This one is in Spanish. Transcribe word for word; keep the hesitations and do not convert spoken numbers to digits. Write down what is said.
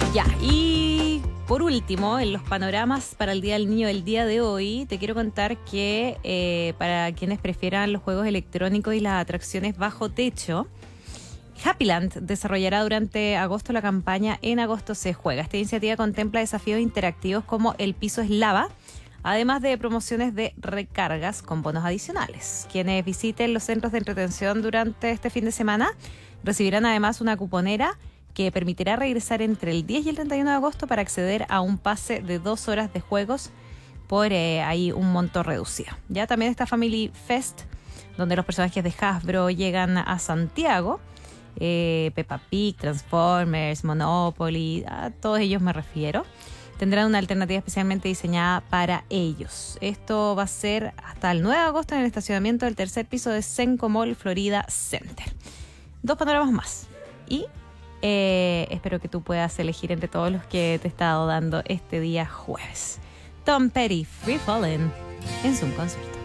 Ya, y por último, en los panoramas para el Día del Niño del día de hoy, te quiero contar que eh, para quienes prefieran los juegos electrónicos y las atracciones bajo techo, Happyland desarrollará durante agosto la campaña En Agosto se juega. Esta iniciativa contempla desafíos interactivos como El piso es lava, además de promociones de recargas con bonos adicionales. Quienes visiten los centros de entretención durante este fin de semana recibirán además una cuponera que permitirá regresar entre el diez y el treinta y uno de agosto para acceder a un pase de dos horas de juegos por eh, ahí un monto reducido. Ya también está Family Fest, donde los personajes de Hasbro llegan a Santiago. Eh, Peppa Pig, Transformers, Monopoly, a todos ellos me refiero. Tendrán una alternativa especialmente diseñada para ellos. Esto va a ser hasta el nueve de agosto en el estacionamiento del tercer piso de Senco Mall Florida Center. Dos panoramas más. Y eh, espero que tú puedas elegir entre todos los que te he estado dando este día jueves. Tom Petty, Free Fallin' en Zoom Concert.